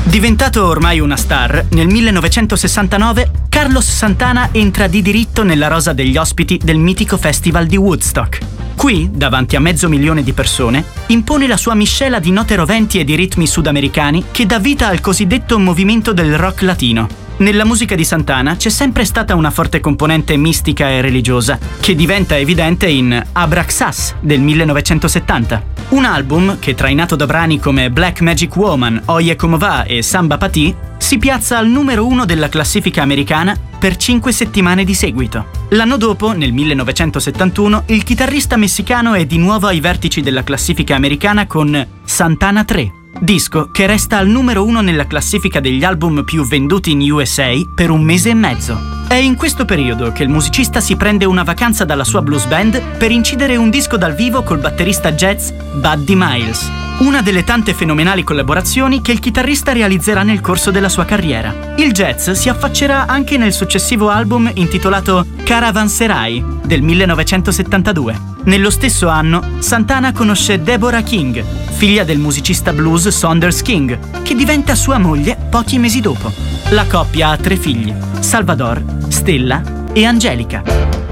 Diventato ormai una star, nel 1969 Carlos Santana entra di diritto nella rosa degli ospiti del mitico festival di Woodstock. Qui, davanti a 500.000 di persone, impone la sua miscela di note roventi e di ritmi sudamericani che dà vita al cosiddetto movimento del rock latino. Nella musica di Santana c'è sempre stata una forte componente mistica e religiosa, che diventa evidente in Abraxas del 1970. Un album che, trainato da brani come Black Magic Woman, Oye Como Va e Samba Pa' Ti, si piazza al numero 1 della classifica americana per 5 settimane di seguito. L'anno dopo, nel 1971, il chitarrista messicano è di nuovo ai vertici della classifica americana con Santana 3, disco che resta al numero 1 nella classifica degli album più venduti in USA per 1 mese e mezzo. È in questo periodo che il musicista si prende una vacanza dalla sua blues band per incidere un disco dal vivo col batterista jazz Buddy Miles, una delle tante fenomenali collaborazioni che il chitarrista realizzerà nel corso della sua carriera. Il jazz si affaccerà anche nel successivo album intitolato Caravanserai del 1972. Nello stesso anno, Santana conosce Deborah King, figlia del musicista blues Saunders King, che diventa sua moglie pochi mesi dopo. La coppia ha 3 figli: Salvador, Stella e Angelica.